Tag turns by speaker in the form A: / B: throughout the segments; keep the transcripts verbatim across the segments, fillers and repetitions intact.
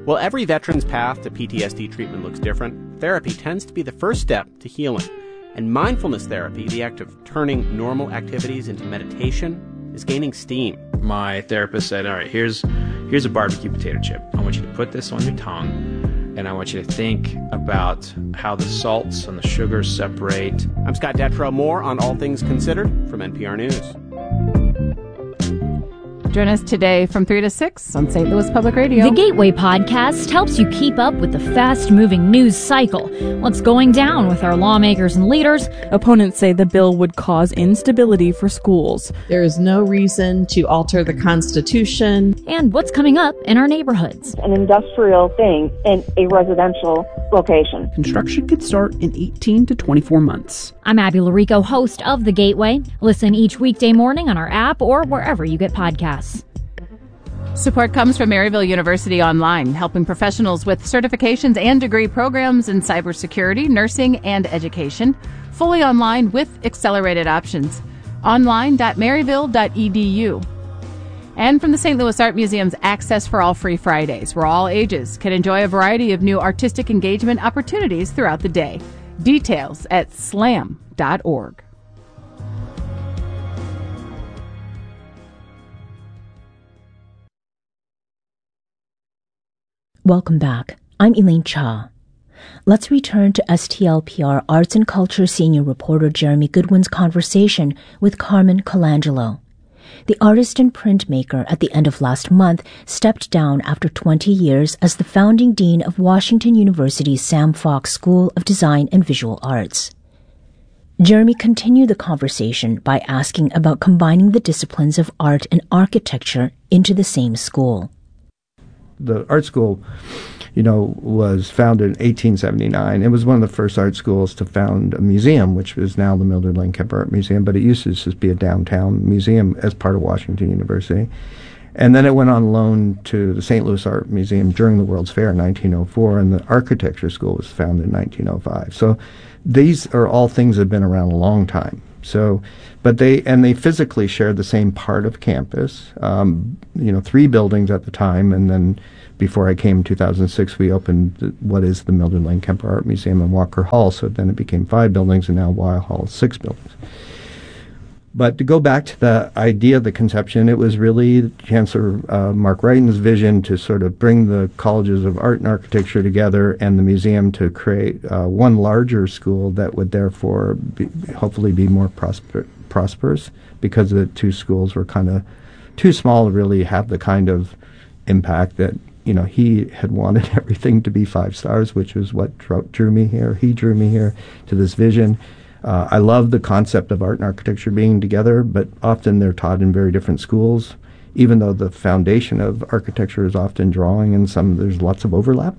A: While every veteran's path to P T S D treatment looks different, therapy tends to be the first step to healing. And mindfulness therapy, the act of turning normal activities into meditation, is gaining steam.
B: My therapist said, all right, here's here's a barbecue potato chip. I want you to put this on your tongue, and I want you to think about how the salts and the sugars separate.
A: I'm Scott Detrow. More on All Things Considered from N P R News.
C: Join us today from three to six on Saint Louis Public Radio.
D: The Gateway Podcast helps you keep up with the fast-moving news cycle. What's going down with our lawmakers and leaders?
E: Opponents say the bill would cause instability for schools.
F: There is no reason to alter the Constitution.
D: And what's coming up in our neighborhoods.
G: An industrial thing in a residential location.
H: Construction could start in eighteen to twenty-four months.
D: I'm Abby Larico, host of The Gateway. Listen each weekday morning on our app or wherever you get podcasts.
C: Support comes from Maryville University Online, helping professionals with certifications and degree programs in cybersecurity, nursing, and education. Fully online with accelerated options. online dot maryville dot e d u. And from the Saint Louis Art Museum's Access for All Free Fridays, where all ages can enjoy a variety of new artistic engagement opportunities throughout the day. Details at slam dot org.
I: Welcome back. I'm Elaine Cha. Let's return to S T L P R Arts and Culture senior reporter Jeremy Goodwin's conversation with Carmen Colangelo. The artist and printmaker at the end of last month stepped down after twenty years as the founding dean of Washington University's Sam Fox School of Design and Visual Arts. Jeremy continued the conversation by asking about combining the disciplines of art and architecture into the same school.
J: The art school, you know, was founded in eighteen seventy-nine. It was one of the first art schools to found a museum, which is now the Mildred Lane Kemper Art Museum, but it used to just be a downtown museum as part of Washington University. And then it went on loan to the Saint Louis Art Museum during the World's Fair in nineteen oh four, and the architecture school was founded in nineteen oh five. So these are all things that have been around a long time. So, but they, and they physically shared the same part of campus, um, you know, three buildings at the time, and then before I came in two thousand six, we opened the, what is the Mildred Lane Kemper Art Museum in Walker Hall, so then it became five buildings, and now Weill Hall is six buildings. But to go back to the idea of the conception, it was really Chancellor uh, Mark Wrighton's vision to sort of bring the colleges of art and architecture together and the museum to create uh, one larger school that would therefore be, hopefully be more prosper, prosperous, because the two schools were kind of too small to really have the kind of impact that, you know, he had wanted everything to be five stars, which was what drew me here. He drew me here to this vision. Uh, I love the concept of art and architecture being together, but often they're taught in very different schools, even though the foundation of architecture is often drawing, and some there's lots of overlap.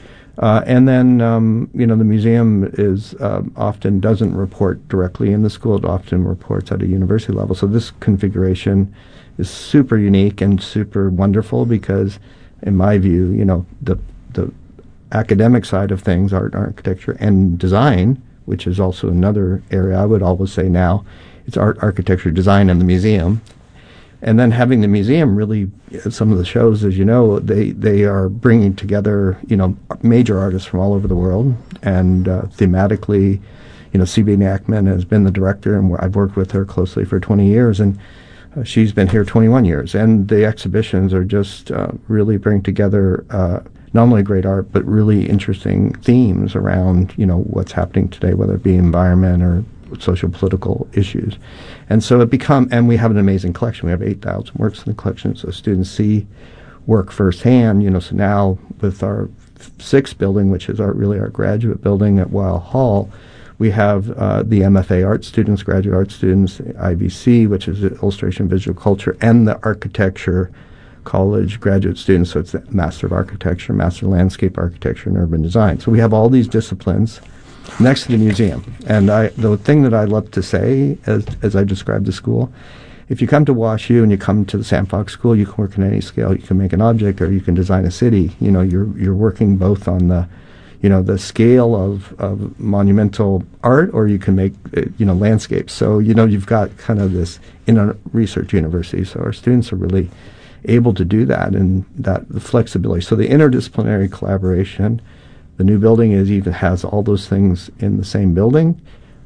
J: Uh, and then, um, you know, the museum is uh, often doesn't report directly in the school. It often reports at a university level. So this configuration is super unique and super wonderful because, in my view, you know, the the academic side of things, art, architecture, and design, which is also another area I would always say now, it's art, architecture, design, and the museum. And then having the museum really, some of the shows, as you know, they, they are bringing together, you know, major artists from all over the world. And uh, thematically, you know, Sabine Ackman has been the director, and I've worked with her closely for twenty years, and uh, she's been here twenty-one years. And the exhibitions are just uh, really bring together uh, not only great art, but really interesting themes around, you know, what's happening today, whether it be environment or social political issues. And so it become, and we have an amazing collection. We have eight thousand works in the collection, so students see work firsthand, you know. So now with our sixth building, which is our really our graduate building at Weill Hall, we have uh, the M F A art students, graduate art students, I V C, which is illustration visual culture, and the architecture college graduate students, so it's the Master of Architecture, Master of Landscape Architecture, and Urban Design. So we have all these disciplines next to the museum. And I, the thing that I love to say, as, as I describe the school, if you come to WashU and you come to the Sam Fox School, you can work on any scale. You can make an object or you can design a city. You know, you're you're working both on the, you know, the scale of, of monumental art, or you can make, uh, you know, landscapes. So, you know, you've got kind of this in a research university. So our students are really able to do that and that the flexibility. So the interdisciplinary collaboration, the new building is even has all those things in the same building.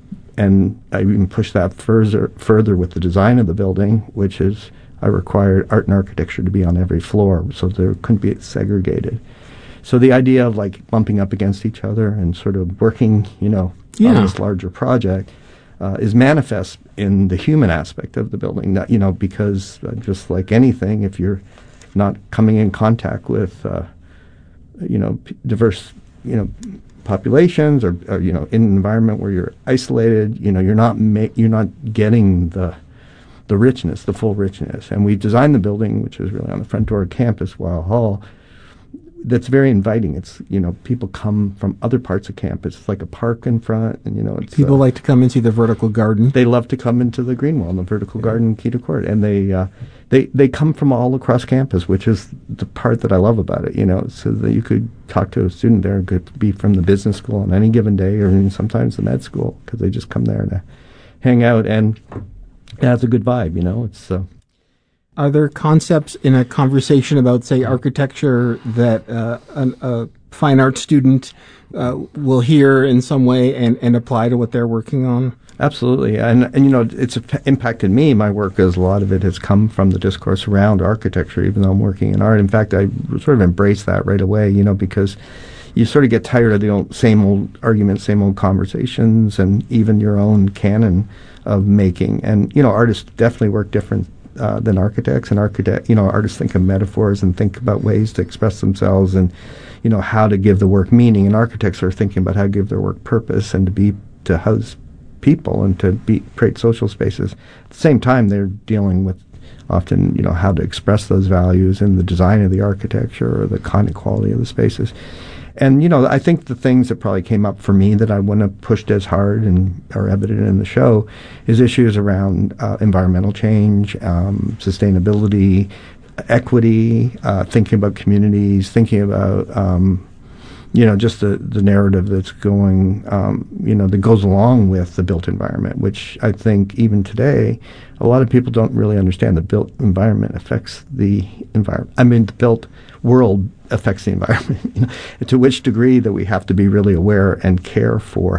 J: And I even pushed that further further with the design of the building, which is I required art and architecture to be on every floor, so there couldn't be segregated. So the idea of like bumping up against each other and sort of working, you know,
H: yeah.
J: on this larger project uh, is manifest in the human aspect of the building. Not, you know, because uh, just like anything, if you're not coming in contact with, uh, you know, p- diverse, you know, populations, or, or you know, in an environment where you're isolated, you know, you're not ma- you're not getting the the richness, the full richness. And we designed the building, which is really on the front door of campus, Weill Hall. That's very inviting. It's, you know, people come from other parts of campus. It's like a park in front, and, you know, it's...
H: People
J: uh,
H: like to come and see the vertical garden.
J: They love to come into the green wall, the vertical yeah. garden, Key to Court. And they, uh, they, they come from all across campus, which is the part that I love about it, you know, so that you could talk to a student there, could be from the business school on any given day, or even sometimes the med school, because they just come there to hang out, and yeah, it's a good vibe, you know. It's... Uh,
H: Are there concepts in a conversation about, say, architecture that uh, an, a fine art student uh, will hear in some way and, and apply to what they're working on?
J: Absolutely. And, and you know, it's impacted me. My work, as a lot of it has come from the discourse around architecture, even though I'm working in art. In fact, I sort of embrace that right away, you know, because you sort of get tired of the old, same old arguments, same old conversations, and even your own canon of making. And, you know, artists definitely work different Uh, than architects. And architect, you know, artists think of metaphors and think about ways to express themselves, and, you know, how to give the work meaning. And architects are thinking about how to give their work purpose and to be to house people and to be create social spaces. At the same time, they're dealing with often, you know, how to express those values in the design of the architecture or the kind of quality of the spaces. And, you know, I think the things that probably came up for me that I wouldn't have pushed as hard and are evident in the show is issues around uh, environmental change, um, sustainability, equity, uh, thinking about communities, thinking about, um, you know, just the, the narrative that's going, um, you know, that goes along with the built environment, which I think even today, a lot of people don't really understand. The built environment affects the environment. I mean, the built world affects the environment. You know, to which degree that we have to be really aware and care for